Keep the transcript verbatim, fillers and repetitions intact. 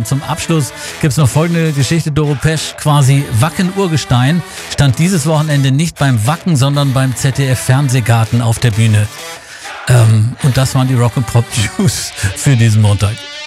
zum Abschluss gibt's noch folgende Geschichte. Doro Pesch, quasi Wacken-Urgestein, stand dieses Wochenende nicht beim Wacken, sondern beim Z D F-Fernsehgarten auf der Bühne. Ähm, und das waren die Rock and Pop News für diesen Montag.